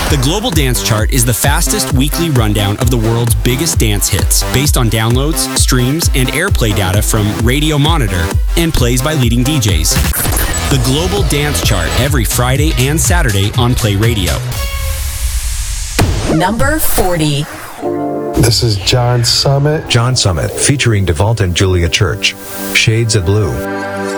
The Global Dance Chart is the fastest weekly rundown of the world's biggest dance hits, based on downloads, streams, and airplay data from Radio Monitor and plays by leading DJs. The Global Dance Chart every Friday and Saturday on Play Radio. Number 40. This is John Summit. John Summit featuring DeVault and Julia Church. Shades of Blue.